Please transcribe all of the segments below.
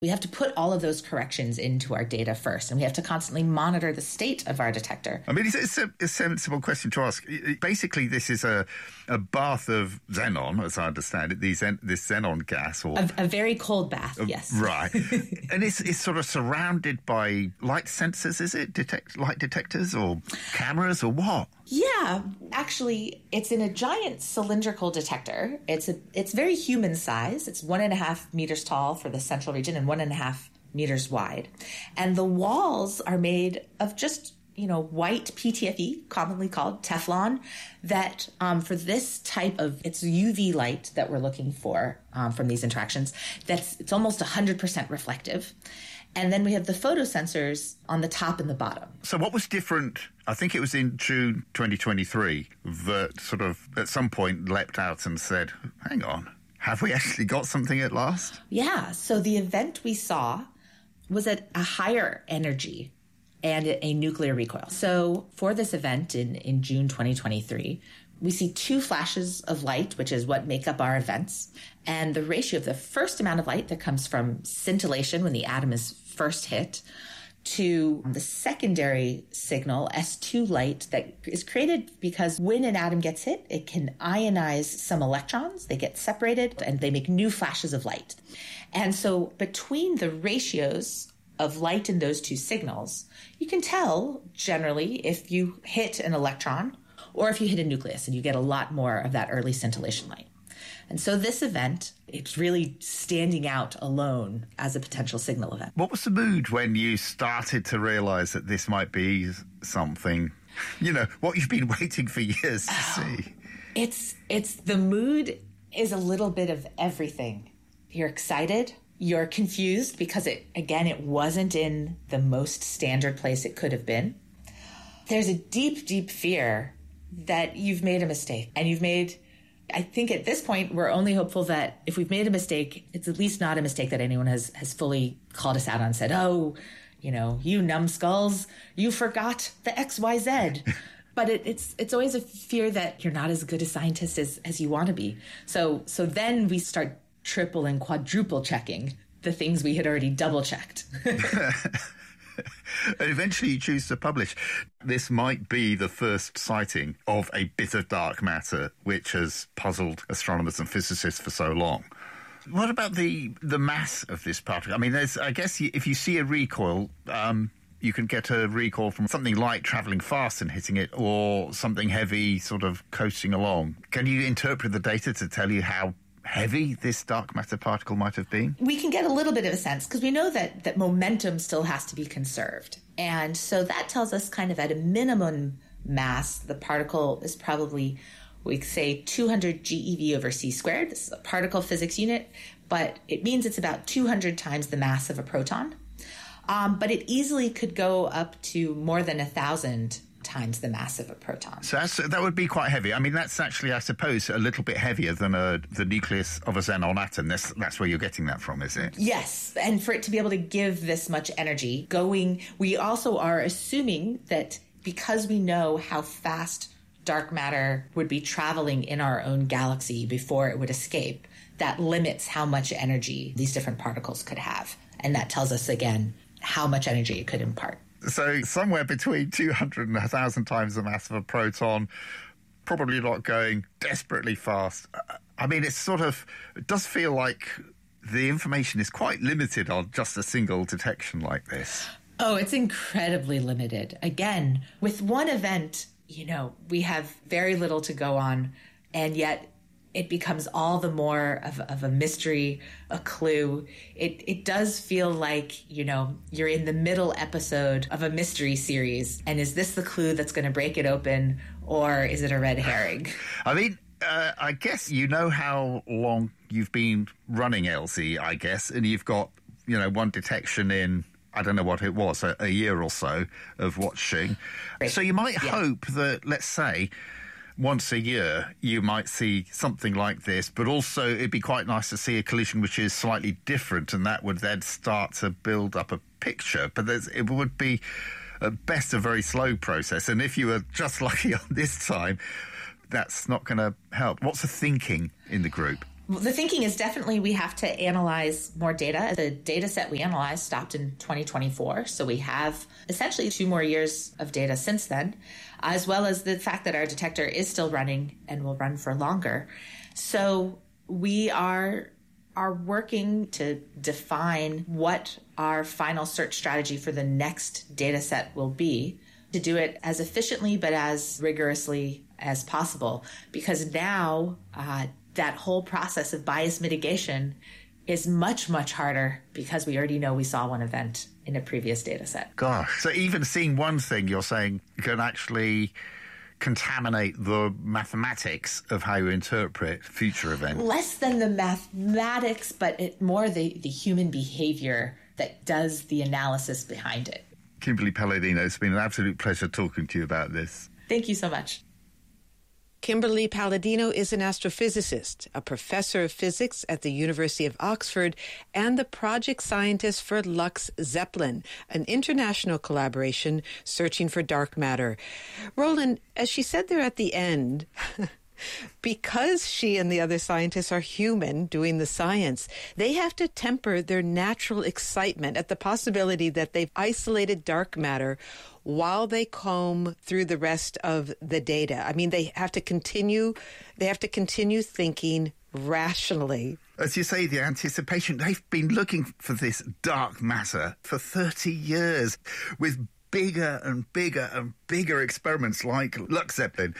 We have to put all of those corrections into our data first, and we have to constantly monitor the state of our detector. I mean, it's a sensible question to ask. Basically, this is a bath of xenon, as I understand it, this xenon gas. Or a very cold bath, yes. Right. And it's sort of surrounded by light sensors, is it? Light detectors or cameras or what? Yeah, actually, it's in a giant cylindrical detector. It's very human size. It's 1.5 meters tall for the central region and 1.5 meters wide. And the walls are made of just, white PTFE, commonly called Teflon, that for this type of, it's UV light that we're looking for from these interactions, it's almost 100% reflective. And then we have the photosensors on the top and the bottom. So what was different? I think it was in June 2023 that sort of at some point leapt out and said, hang on, have we actually got something at last? Yeah. So the event we saw was at a higher energy and a nuclear recoil. So for this event in June 2023, we see 2 flashes of light, which is what make up our events. And the ratio of the first amount of light that comes from scintillation when the atom is first hit to the secondary signal, S2 light, that is created because when an atom gets hit, it can ionize some electrons. They get separated and they make new flashes of light. And so between the ratios of light in those 2 signals, you can tell generally if you hit an electron or if you hit a nucleus, and you get a lot more of that early scintillation light. And so this event, it's really standing out alone as a potential signal event. What was the mood when you started to realize that this might be something, what you've been waiting for years to see? It's the mood is a little bit of everything. You're excited. You're confused because it wasn't in the most standard place it could have been. There's a deep, deep fear that you've made a mistake. And I think at this point, we're only hopeful that if we've made a mistake, it's at least not a mistake that anyone has fully called us out on, said, oh, you numbskulls, you forgot the XYZ. But it's always a fear that you're not as good a scientist as you want to be. So then we start triple and quadruple checking the things we had already double checked. And eventually you choose to publish. This might be the first sighting of a bit of dark matter which has puzzled astronomers and physicists for so long. What about the mass of this particle? I mean, I guess if you see a recoil, you can get a recoil from something light travelling fast and hitting it, or something heavy sort of coasting along. Can you interpret the data to tell you how heavy this dark matter particle might have been? We can get a little bit of a sense because we know that momentum still has to be conserved. And so that tells us kind of at a minimum mass, the particle is probably, we say 200 GeV over c squared. This is a particle physics unit, but it means it's about 200 times the mass of a proton. But it easily could go up to more than 1,000 times the mass of a proton. So that would be quite heavy. I mean, that's actually, I suppose, a little bit heavier than the nucleus of a xenon atom. That's where you're getting that from, is it? Yes, and for it to be able to give this much energy we also are assuming that because we know how fast dark matter would be traveling in our own galaxy before it would escape, that limits how much energy these different particles could have. And that tells us, again, how much energy it could impart. So somewhere between 200 and 1,000 times the mass of a proton, probably not going desperately fast. I mean, it does feel like the information is quite limited on just a single detection like this. Oh, it's incredibly limited. Again, with one event, we have very little to go on, and yet it becomes all the more of a mystery, a clue. It does feel like, you're in the middle episode of a mystery series. And is this the clue that's going to break it open, or is it a red herring? I mean, I guess you know how long you've been running LZ, I guess, and you've got, one detection in, I don't know what it was, a year or so of watching. Right. So you might hope that, let's say, once a year, you might see something like this, but also it'd be quite nice to see a collision which is slightly different, and that would then start to build up a picture. But it would be, at best, a very slow process. And if you were just lucky on this time, that's not going to help. What's the thinking in the group? The thinking is definitely we have to analyze more data. The data set we analyzed stopped in 2024. So we have essentially 2 more years of data since then, as well as the fact that our detector is still running and will run for longer. So we are working to define what our final search strategy for the next data set will be, to do it as efficiently but as rigorously as possible. Because now that whole process of bias mitigation is much, much harder because we already know we saw one event in a previous data set. Gosh, so even seeing one thing, you're saying, can actually contaminate the mathematics of how you interpret future events? Less than the mathematics, but more the human behavior that does the analysis behind it. Kimberly Palladino, it's been an absolute pleasure talking to you about this. Thank you so much. Kimberly Palladino is an astrophysicist, a professor of physics at the University of Oxford, and the project scientist for LUX-ZEPLIN, an international collaboration searching for dark matter. Roland, as she said there at the end, because she and the other scientists are human doing the science, they have to temper their natural excitement at the possibility that they've isolated dark matter while they comb through the rest of the data. I mean, they have to continue thinking rationally. As you say, the anticipation, they've been looking for this dark matter for 30 years with bigger and bigger and bigger experiments like LUX-ZEPLIN.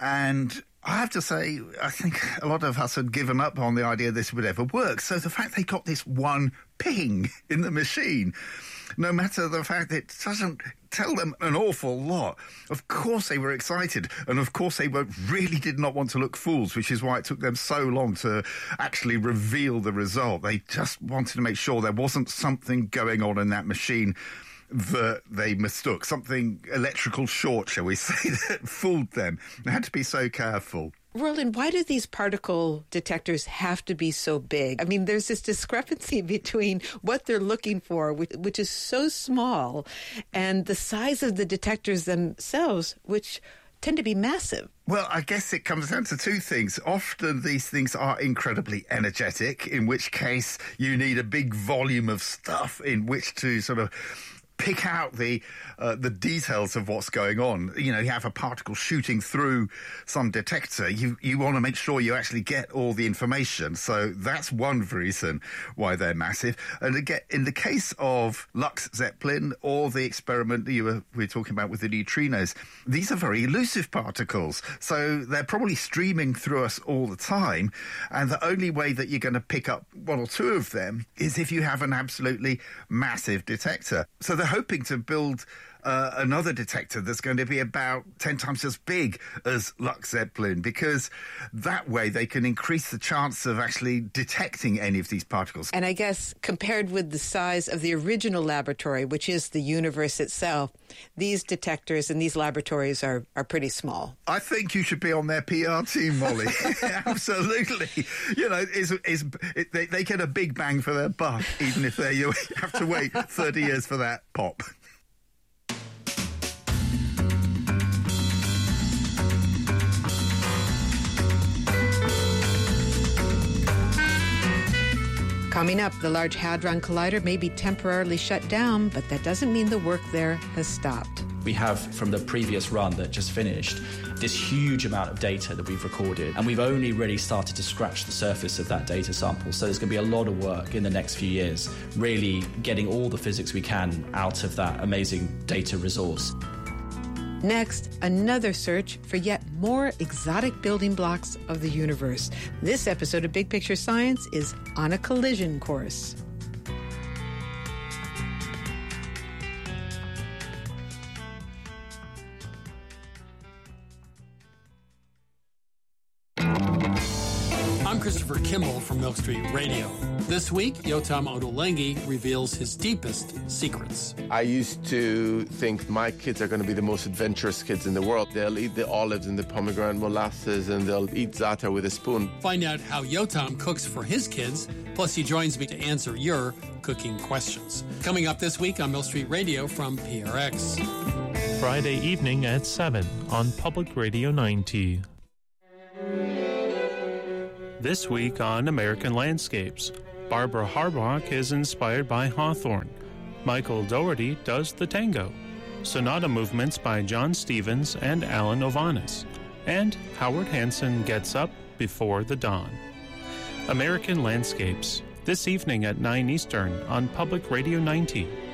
And I have to say, I think a lot of us had given up on the idea this would ever work. So the fact they got this one ping in the machine, no matter the fact that it doesn't tell them an awful lot, of course they were excited. And of course they really did not want to look fools, which is why it took them so long to actually reveal the result. They just wanted to make sure there wasn't something going on in that machine that they mistook, something electrical short, shall we say, that fooled them. They had to be so careful. Roland, why do these particle detectors have to be so big? I mean, there's this discrepancy between what they're looking for, which is so small, and the size of the detectors themselves, which tend to be massive. Well, I guess it comes down to 2 things. Often these things are incredibly energetic, in which case you need a big volume of stuff in which to sort of pick out the details of what's going on. You know, you have a particle shooting through some detector. You want to make sure you actually get all the information. So that's one reason why they're massive. And again, in the case of LUX-ZEPLIN or the experiment we were talking about with the neutrinos, these are very elusive particles. So they're probably streaming through us all the time. And the only way that you're going to pick up 1 or 2 of them is if you have an absolutely massive detector. So they're hoping to build another detector that's going to be about 10 times as big as LUX-ZEPLIN, because that way they can increase the chance of actually detecting any of these particles. And I guess compared with the size of the original laboratory, which is the universe itself, these detectors and these laboratories are pretty small. I think you should be on their PR team, Molly. Absolutely. You know, they get a big bang for their buck, even if you have to wait 30 years for that pop. Coming up, the Large Hadron Collider may be temporarily shut down, but that doesn't mean the work there has stopped. We have, from the previous run that just finished, this huge amount of data that we've recorded, and we've only really started to scratch the surface of that data sample. So there's going to be a lot of work in the next few years, really getting all the physics we can out of that amazing data resource. Next, another search for yet more exotic building blocks of the universe. This episode of Big Picture Science is on a collision course. I'm Christopher Kimball from Milk Street Radio. This week, Yotam Ottolenghi reveals his deepest secrets. I used to think my kids are going to be the most adventurous kids in the world. They'll eat the olives and the pomegranate molasses, and they'll eat za'atar with a spoon. Find out how Yotam cooks for his kids, plus he joins me to answer your cooking questions. Coming up this week on Milk Street Radio from PRX. Friday evening at 7 on Public Radio 90. This week on American Landscapes, Barbara Harbach is inspired by Hawthorne. Michael Dougherty does the tango. Sonata movements by John Stevens and Alan Ovanes. And Howard Hanson gets up before the dawn. American Landscapes, this evening at 9 Eastern on Public Radio 90.